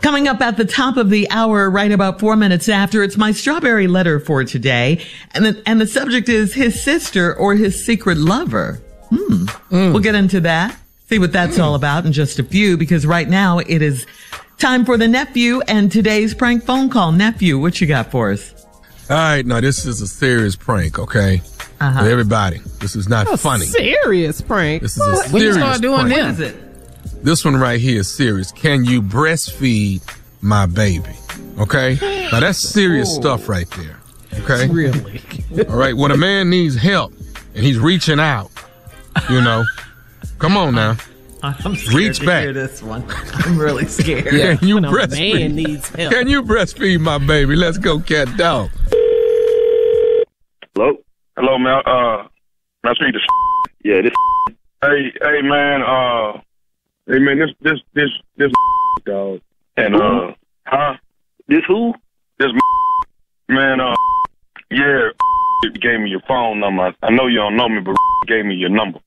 Coming up at the top of the hour, right about 4 minutes after, it's my strawberry letter for today. And the subject is his sister or his secret lover. We'll get into that, see what that's all about in just a few, because right now it is time for the nephew and today's prank phone call. Nephew, what you got for us? All right, now this is a serious prank, okay? For everybody, this is not funny. Serious prank. This is a serious When you start doing prank. What is it? This one right here is serious. Can you breastfeed my baby? Okay? Now that's serious stuff right there. Okay? Really? All right, when a man needs help and he's reaching out, you know, come on now. I'm scared Reach to back. hear this one. I'm really scared. Can you When a man breastfeed? needs help. Can you breastfeed my baby? Let's go, cat dog. Hello? Hello, man. I speak to. Yeah, this. Hey, man. Hey, man. This dog. And huh? This who? This man. Yeah. Gave me your phone number. I know you don't know me, but gave me your number.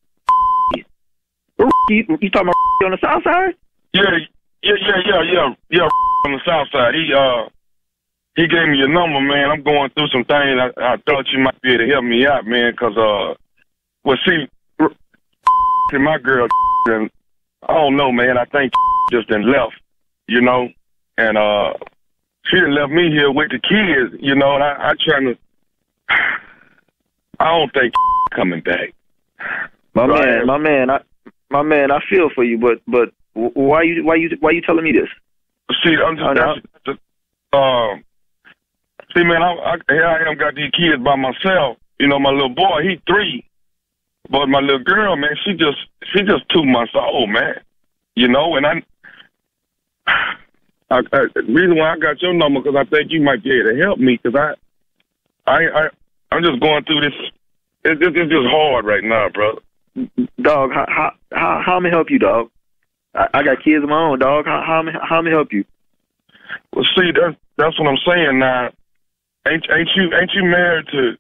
You talking about on the south side? Yeah. On the south side. He gave me your number, man. I'm going through some things. I thought you might be able to help me out, man, because, well, see, my girl, and I don't know, man. I think just done left, you know, and she done left me here with the kids, you know, and I trying to, I don't think coming back. My man, I feel for you, but why you telling me this? See, I'm just, see, man, here I am, got these kids by myself. You know, my little boy, he 3. But my little girl, man, she just 2 months old, man. You know, and the reason why I got your number, because I think you might be able to help me, because I'm just going through this. It's just hard right now, brother. Dog, how am I help you, dog? I got kids of my own, dog. How am I help you? Well, see, that's what I'm saying now. Ain't you married to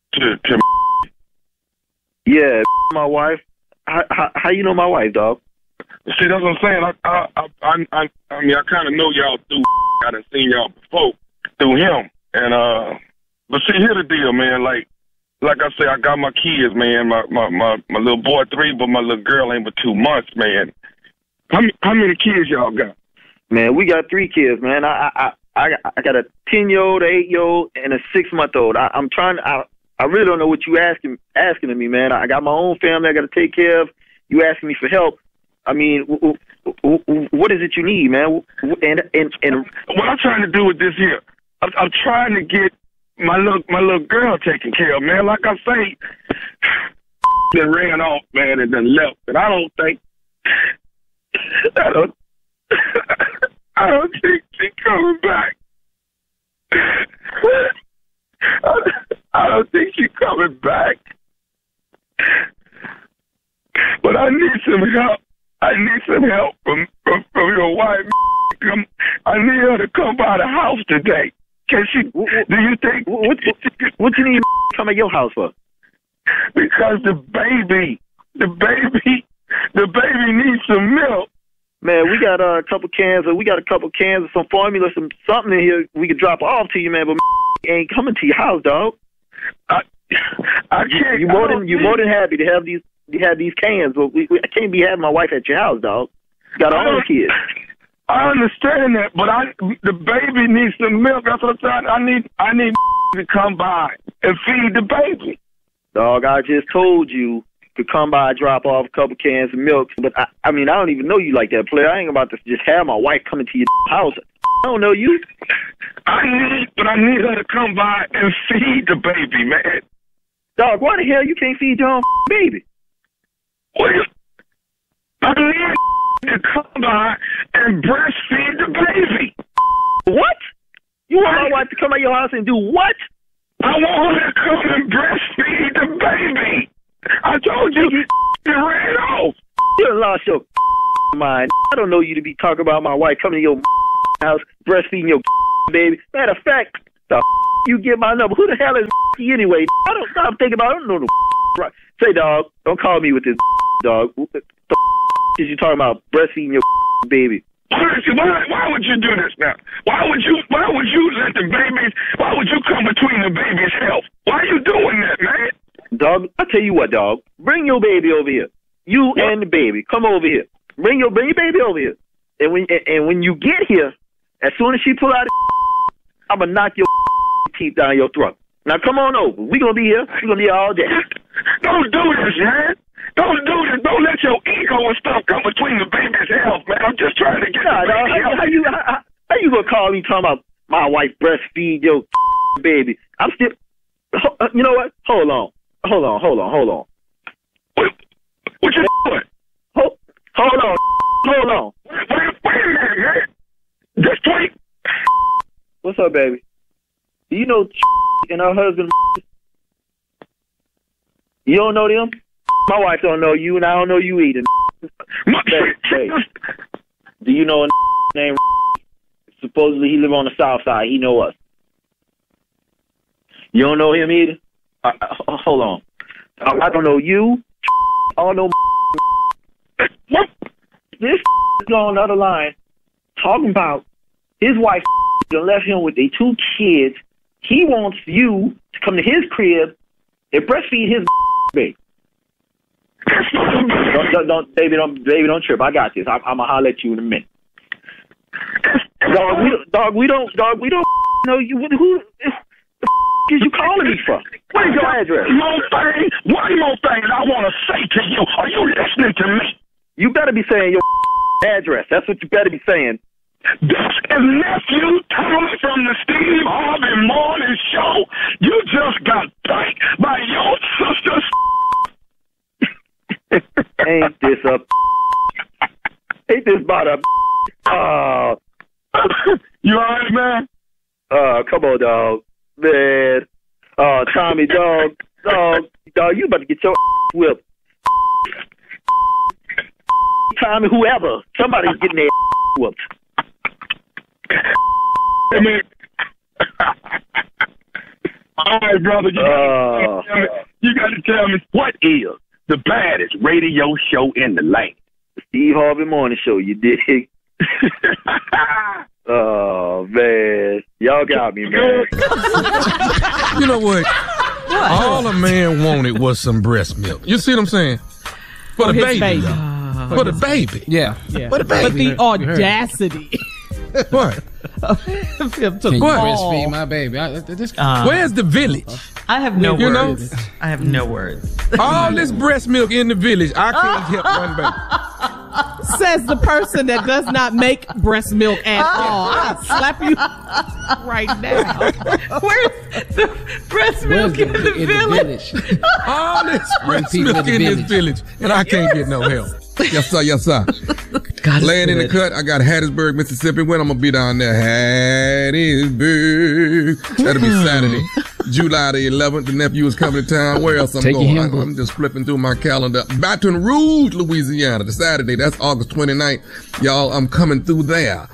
Yeah, my wife. How you know my wife, dog? See, that's what I'm saying. I mean, I kind of know y'all through. I done seen y'all before through him, and but see, here's the deal, man. Like I say, I got my kids, man. My little boy 3, but my little girl ain't but 2 months, man. How many kids y'all got? Man, we got 3 kids, man. I got a 10-year-old, an 8-year-old, and a 6-month-old. I'm trying. I really don't know what you asking of me, man. I got my own family I got to take care of. You asking me for help. I mean, what is it you need, man? And what I'm trying to do with this here, I'm trying to get my little girl taken care of, man. Like I say, they ran off, man, and then left. And I don't think she's coming back. I don't think she's coming back. But I need some help. I need some help from your wife. I need her to come by the house today. Can she? Do you think? What you need to come at your house for? Because the baby needs some milk. Man, we got a couple cans of some formula, something in here we could drop off to you, man. But ain't coming to your house, dog. I can't. You more than happy to have these cans, but I can't be having my wife at your house, dog. Got our own kids. I understand that, but the baby needs some milk. That's what I'm saying. I need to come by and feed the baby. Dog, I just told you to come by, drop off a couple cans of milk. But I mean, I don't even know you like that, player. I ain't about to just have my wife coming to your house. I don't know you. I need her to come by and feed the baby, man. Dog, why the hell you can't feed your own baby? I need to come by and breastfeed the baby. What? You want my wife to come at your house and do what? I want her to come and breastfeed the baby. I told you you ran off. You done lost your mind. I don't know you to be talking about my wife coming to your house breastfeeding your baby. Matter of fact, the you get my number. Who the hell is anyway? I don't stop thinking about. I don't know the right. Say, dog, don't call me with this dog. What the is you talking about breastfeeding your baby? Why would you do this now? Why would you let the babies, why would you come between the baby's health? Why are you doing that, man? Dog, I tell you what, dog. Bring your baby over here. You and the baby. Come over here. Bring your baby over here. And when you get here, as soon as she pull out I'm gonna knock your teeth down your throat. Now come on over. We're gonna be here. We're gonna be here all day. Don't do this, man. Don't do this. Don't let your ego and stuff come between the baby's health, man. I'm just trying to get the baby health. How you gonna call me talking about my wife breastfeed your baby? I'm still. You know what? Hold on. What you doing? Hold on. Wait a minute, man. Just wait. What's up, baby? Do you know and her husband? You don't know them? My wife don't know you, and I don't know you either. Hey, do you know a named? Supposedly he live on the south side. He know us. You don't know him either? Hold on. I don't know you. I don't know. What? This is on the other line talking about his wife left him with their 2 kids. He wants you to come to his crib and breastfeed his baby. Don't trip. I got this. I'm gonna holler at you in a minute. We don't know you. Who is you calling me from? What is your address? One more thing that I want to say to you. Are you listening to me? You better be saying your address. That's what you better be saying. This is nephew Tommy from the Steve Harvey Morning Show. You just got pranked by your sister's. Ain't this about a? You alright, man? Come on, dog, man. Tommy, dog, you about to get your whipped. Tommy, whoever, somebody's getting their whooped. I mean, all right, brother. You got to tell me what is the baddest radio show in the land? The Steve Harvey Morning Show. You dig? Oh man, y'all got me, man. You know what? All a man wanted was some breast milk. You see what I'm saying? For the baby. For the baby. Yeah. For the baby. But the audacity. What? Him to Can you call. breastfeed my baby? Where's the village? I have no You know? words. I have no words. All this breast milk in the village, I can't help one baby. Says the person that does not make breast milk at all. I'll slap you right now. Where's the breast milk in the village? All this breast people milk in in the this village, and I can't get no help. Yes, sir. Yes, sir. Laying in the cut, I got Hattiesburg, Mississippi. When I'm going to be down there? Hattiesburg. That'll be Saturday, July the 11th. The nephew is coming to town. Where else I'm going? I'm just flipping through my calendar. Baton Rouge, Louisiana. The Saturday, that's August 29th. Y'all, I'm coming through there.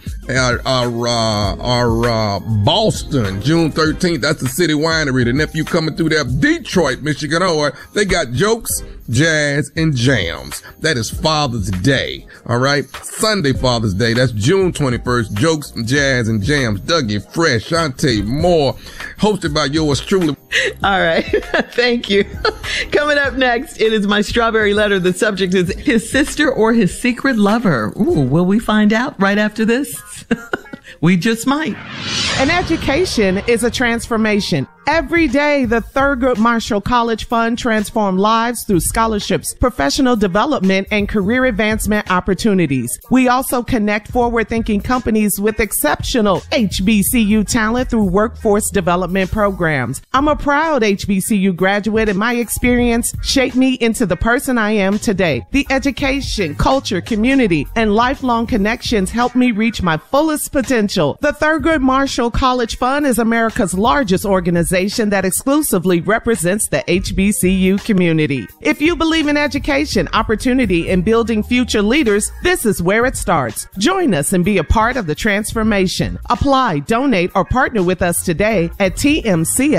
Boston, June 13th. That's the City Winery. The nephew coming through there. Detroit, Michigan. They got jokes, jazz, and jams. That is Father's Day. All right. Sunday, Father's Day. That's June 21st. Jokes, jazz, and jams. Dougie Fresh, Shantae Moore. Hosted by yours truly. All right. Thank you. Coming up next, it is my strawberry letter. The subject is his sister or his secret lover. Ooh, will we find out right after this? We just might. An education is a transformation. Every day, the Thurgood Marshall College Fund transforms lives through scholarships, professional development, and career advancement opportunities. We also connect forward-thinking companies with exceptional HBCU talent through workforce development programs. I'm a proud HBCU graduate, and my experience shaped me into the person I am today. The education, culture, community, and lifelong connections helped me reach my fullest potential. The Thurgood Marshall College Fund is America's largest organization that exclusively represents the HBCU community. If you believe in education, opportunity, and building future leaders, this is where it starts. Join us and be a part of the transformation. Apply, donate, or partner with us today at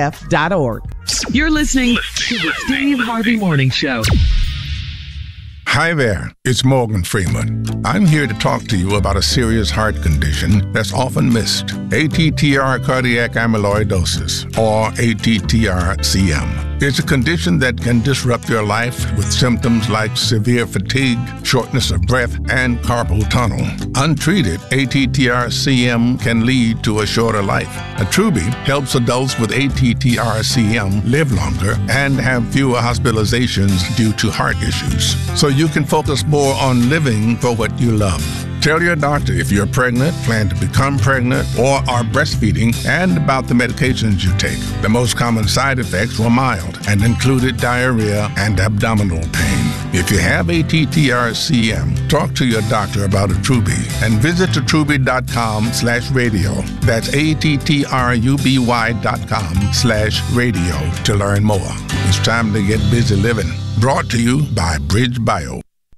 tmcf.org. You're listening to the Steve Harvey Morning Show. Hi there, it's Morgan Freeman. I'm here to talk to you about a serious heart condition that's often missed, ATTR cardiac amyloidosis, or ATTR-CM. It's a condition that can disrupt your life with symptoms like severe fatigue, shortness of breath, and carpal tunnel. Untreated, ATTR-CM can lead to a shorter life. Attruby helps adults with ATTR-CM live longer and have fewer hospitalizations due to heart issues, so you can focus more on living for what you love. Tell your doctor if you're pregnant, plan to become pregnant, or are breastfeeding, and about the medications you take. The most common side effects were mild and included diarrhea and abdominal pain. If you have ATTR-CM, talk to your doctor about Attruby and visit attruby.com/radio. That's ATTRUBY.com/radio to learn more. It's time to get busy living. Brought to you by Bridge Bio.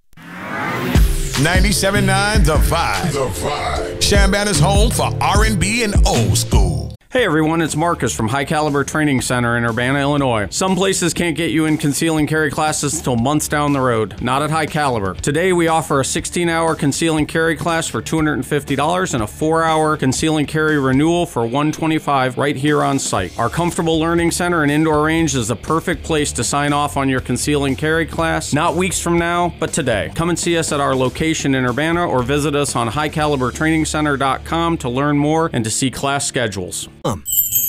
97.9 The Vibe. The Vibe. Shambanna's home for R&B and old school. Hey everyone, it's Marcus from High Caliber Training Center in Urbana, Illinois. Some places can't get you in conceal and carry classes until months down the road. Not at High Caliber. Today we offer a 16-hour conceal and carry class for $250 and a 4-hour conceal and carry renewal for $125 right here on site. Our comfortable learning center and indoor range is the perfect place to sign off on your conceal and carry class. Not weeks from now, but today. Come and see us at our location in Urbana or visit us on highcalibertrainingcenter.com to learn more and to see class schedules.